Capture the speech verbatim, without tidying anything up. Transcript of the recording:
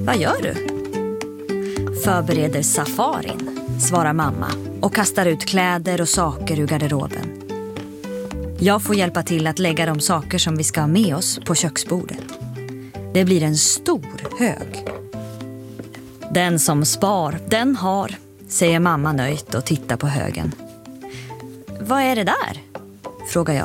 Vad gör du? Förbereder safarin, svarar mamma och kastar ut kläder och saker ur garderoben. Jag får hjälpa till att lägga de saker som vi ska ha med oss på köksbordet. Det blir en stor hög. Den som spar, den har, säger mamma nöjt och tittar på högen. Vad är det där? Frågar jag.